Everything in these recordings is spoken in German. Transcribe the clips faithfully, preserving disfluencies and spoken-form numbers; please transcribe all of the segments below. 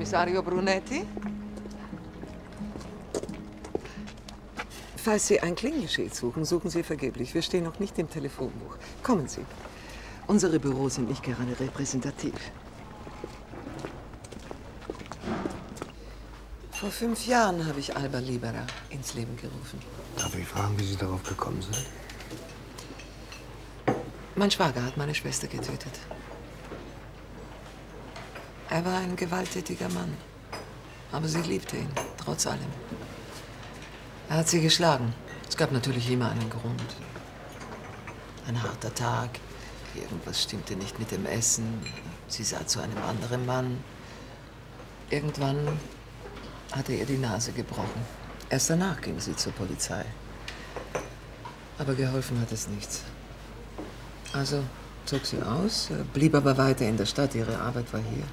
Kommissario Brunetti? Falls Sie ein Klingelschild suchen, suchen Sie vergeblich. Wir stehen noch nicht im Telefonbuch. Kommen Sie. Unsere Büros sind nicht gerade repräsentativ. Vor fünf Jahren habe ich Alba Libera ins Leben gerufen. Darf ich fragen, wie Sie darauf gekommen sind? Mein Schwager hat meine Schwester getötet. Er war ein gewalttätiger Mann. Aber sie liebte ihn, trotz allem. Er hat sie geschlagen. Es gab natürlich immer einen Grund. Ein harter Tag. Irgendwas stimmte nicht mit dem Essen. Sie sah zu einem anderen Mann. Irgendwann hatte ihr die Nase gebrochen. Erst danach ging sie zur Polizei. Aber geholfen hat es nichts. Also zog sie aus, blieb aber weiter in der Stadt. Ihre Arbeit war hier.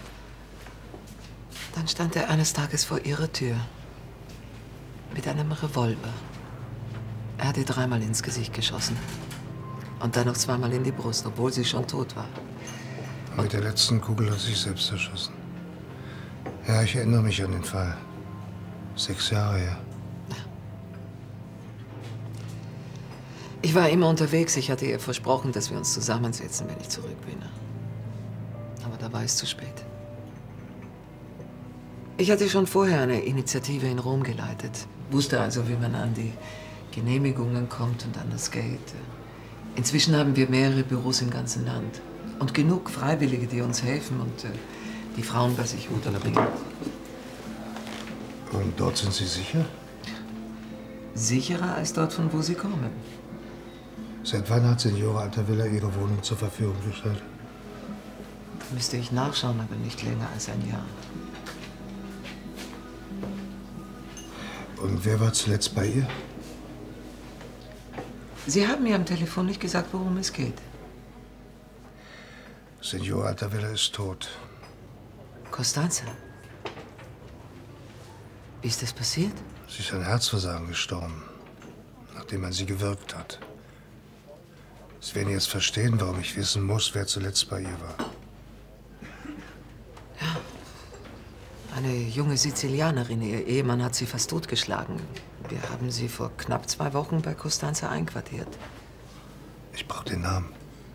Dann stand er eines Tages vor ihrer Tür. Mit einem Revolver. Er hat ihr dreimal ins Gesicht geschossen. Und dann noch zweimal in die Brust, obwohl sie schon tot war. Und mit der letzten Kugel hat sie sich selbst erschossen. Ja, ich erinnere mich an den Fall. Sechs Jahre her. Ich war immer unterwegs. Ich hatte ihr versprochen, dass wir uns zusammensetzen, wenn ich zurück bin. Aber da war es zu spät. Ich hatte schon vorher eine Initiative in Rom geleitet. Wusste also, wie man an die Genehmigungen kommt und an das Geld. Inzwischen haben wir mehrere Büros im ganzen Land. Und genug Freiwillige, die uns helfen und äh, die Frauen bei sich unterbringen. Und dort sind Sie sicher? Sicherer als dort, von wo Sie kommen. Seit wann hat Signora Altavilla Ihre Wohnung zur Verfügung gestellt? Da müsste ich nachschauen, aber nicht länger als ein Jahr. Und wer war zuletzt bei ihr? Sie haben mir am Telefon nicht gesagt, worum es geht. Signora Altavilla ist tot. Costanza? Wie ist das passiert? Sie ist an Herzversagen gestorben, nachdem man sie gewürgt hat. Sie werden jetzt verstehen, warum ich wissen muss, wer zuletzt bei ihr war. Ja. Eine junge Sizilianerin. Ihr Ehemann hat sie fast totgeschlagen. Wir haben sie vor knapp zwei Wochen bei Costanza einquartiert. Ich brauche den Namen.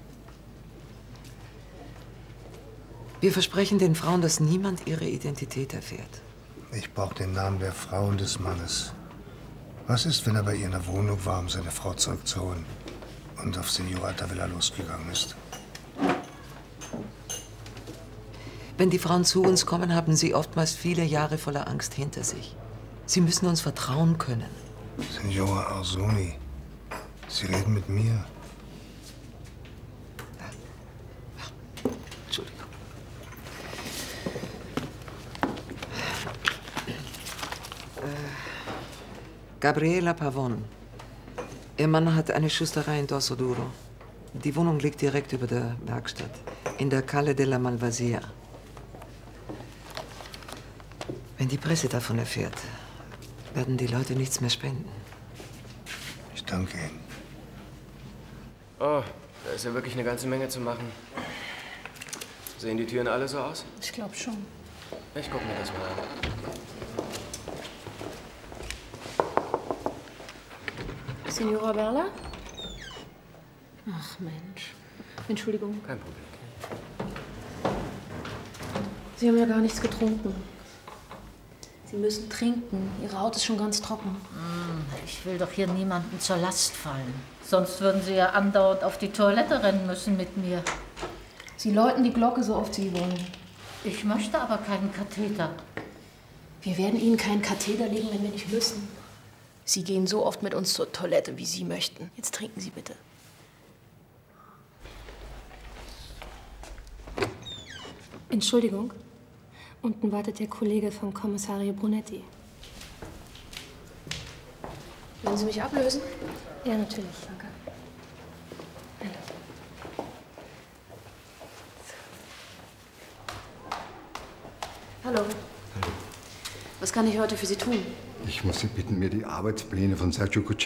Wir versprechen den Frauen, dass niemand ihre Identität erfährt. Ich brauche den Namen der Frau und des Mannes. Was ist, wenn er bei ihr in der Wohnung war, um seine Frau zurückzuholen und auf Signora Altavilla losgegangen ist? Wenn die Frauen zu uns kommen, haben sie oftmals viele Jahre voller Angst hinter sich. Sie müssen uns vertrauen können. Signora Arzoni, Sie reden mit mir. Entschuldigung. Gabriela Pavon. Ihr Mann hat eine Schusterei in Dosso Duro. Die Wohnung liegt direkt über der Werkstatt, in der Calle della Malvasia. Wenn die Presse davon erfährt, werden die Leute nichts mehr spenden. Ich danke Ihnen. Oh, da ist ja wirklich eine ganze Menge zu machen. Sehen die Türen alle so aus? Ich glaube schon. Ich guck mir das mal an. Signora Berla? Ach Mensch. Entschuldigung. Kein Problem. Sie haben ja gar nichts getrunken. Sie müssen trinken. Ihre Haut ist schon ganz trocken. Ich will doch hier niemandem zur Last fallen. Sonst würden Sie ja andauernd auf die Toilette rennen müssen mit mir. Sie läuten die Glocke so oft Sie wollen. Ich möchte aber keinen Katheter. Wir werden Ihnen keinen Katheter legen, wenn wir nicht müssen. Sie gehen so oft mit uns zur Toilette, wie Sie möchten. Jetzt trinken Sie bitte. Entschuldigung. Unten wartet der Kollege vom Kommissario Brunetti. Wollen Sie mich ablösen? Ja, natürlich. Danke. Hallo. Hallo. Was kann ich heute für Sie tun? Ich muss Sie bitten, mir die Arbeitspläne von Sergio Cucciari